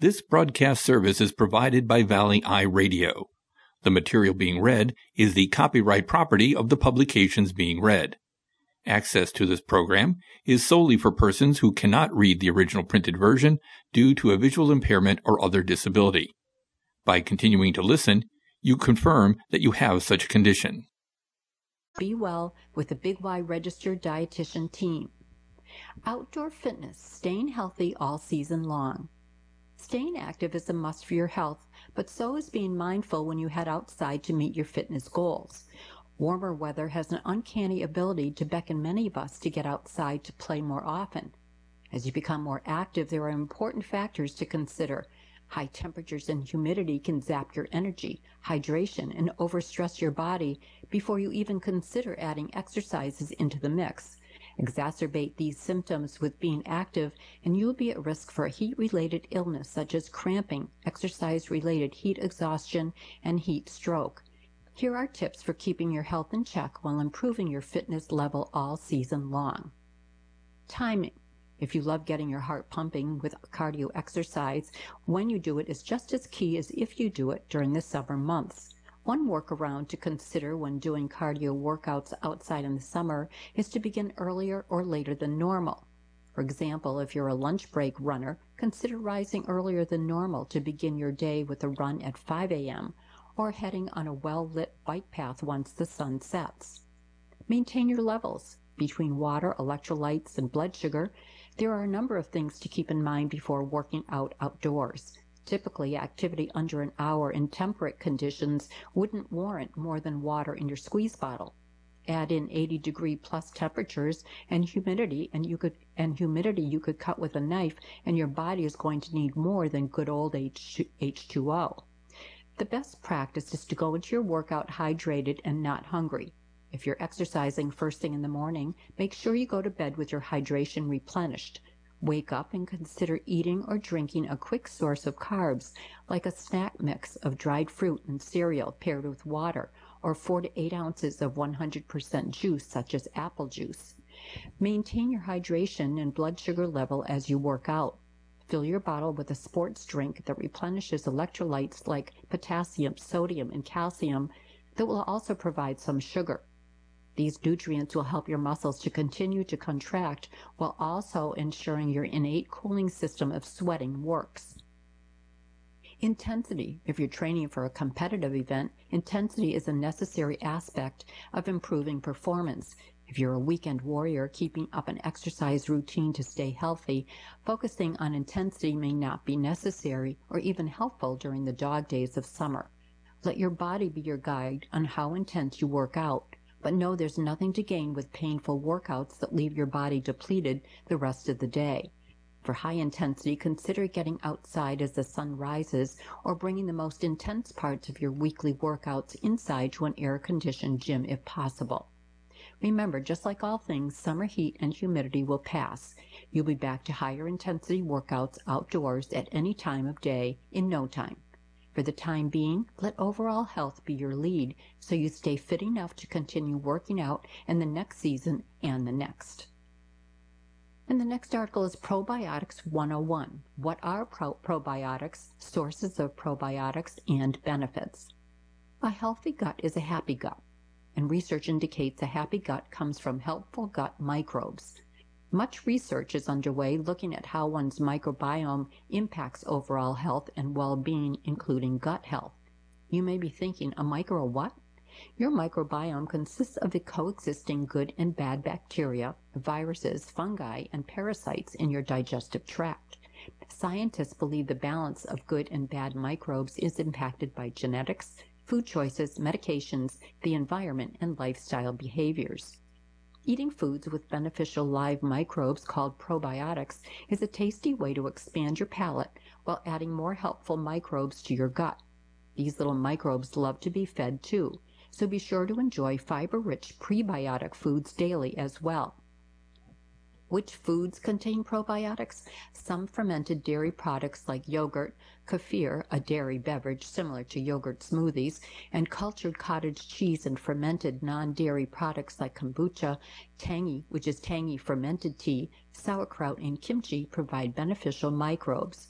This broadcast service is provided by Valley Eye Radio. The material being read is the copyright property of the publications being read. Access to this program is solely for persons who cannot read the original printed version due to a visual impairment or other disability. By continuing to listen, you confirm that you have such a condition. Be well with the Big Y registered dietitian team. Outdoor fitness, staying healthy all season long. Staying active is a must for your health, but so is being mindful when you head outside to meet your fitness goals. Warmer weather has an uncanny ability to beckon many of us to get outside to play more often. As you become more active, there are important factors to consider. High temperatures and humidity can zap your energy, hydration, and overstress your body before you even consider adding exercises into the mix. Exacerbate these symptoms with being active, and you will be at risk for a heat-related illness such as cramping, exercise-related heat exhaustion, and heat stroke. Here are tips for keeping your health in check while improving your fitness level all season long. Timing. If you love getting your heart pumping with cardio exercise, when you do it is just as key as if you do it during the summer months. One workaround to consider when doing cardio workouts outside in the summer is to begin earlier or later than normal. For example, if you're a lunch break runner, consider rising earlier than normal to begin your day with a run at 5 a.m. or heading on a well-lit bike path once the sun sets. Maintain your levels. Between water, electrolytes, and blood sugar, there are a number of things to keep in mind before working out outdoors. Typically, activity under an hour in temperate conditions wouldn't warrant more than water in your squeeze bottle. Add in 80-degree plus temperatures and humidity, you could cut with a knife, and your body is going to need more than good old H2O. The best practice is to go into your workout hydrated and not hungry. If you're exercising first thing in the morning, make sure you go to bed with your hydration replenished. Wake up and consider eating or drinking a quick source of carbs, like a snack mix of dried fruit and cereal paired with water, or 4 to 8 ounces of 100% juice such as apple juice. Maintain your hydration and blood sugar level as you work out. Fill your bottle with a sports drink that replenishes electrolytes like potassium, sodium, and calcium that will also provide some sugar. These nutrients will help your muscles to continue to contract while also ensuring your innate cooling system of sweating works. Intensity. If you're training for a competitive event, intensity is a necessary aspect of improving performance. If you're a weekend warrior keeping up an exercise routine to stay healthy, focusing on intensity may not be necessary or even helpful during the dog days of summer. Let your body be your guide on how intense you work out. But know there's nothing to gain with painful workouts that leave your body depleted the rest of the day. For high intensity, consider getting outside as the sun rises or bringing the most intense parts of your weekly workouts inside to an air-conditioned gym if possible. Remember, just like all things, summer heat and humidity will pass. You'll be back to higher intensity workouts outdoors at any time of day in no time. For the time being, let overall health be your lead so you stay fit enough to continue working out in the next season and the next. And the next article is Probiotics 101. What are probiotics, sources of probiotics, and benefits? A healthy gut is a happy gut, and research indicates a happy gut comes from helpful gut microbes. Much research is underway looking at how one's microbiome impacts overall health and well-being, including gut health. You may be thinking, a micro what? Your microbiome consists of the coexisting good and bad bacteria, viruses, fungi, and parasites in your digestive tract. Scientists believe the balance of good and bad microbes is impacted by genetics, food choices, medications, the environment, and lifestyle behaviors. Eating foods with beneficial live microbes called probiotics is a tasty way to expand your palate while adding more helpful microbes to your gut. These little microbes love to be fed too, so be sure to enjoy fiber-rich prebiotic foods daily as well. Which foods contain probiotics? Some fermented dairy products like yogurt, kefir, a dairy beverage similar to yogurt smoothies, and cultured cottage cheese and fermented non-dairy products like kombucha, tangy, which is tangy fermented tea, sauerkraut, and kimchi provide beneficial microbes.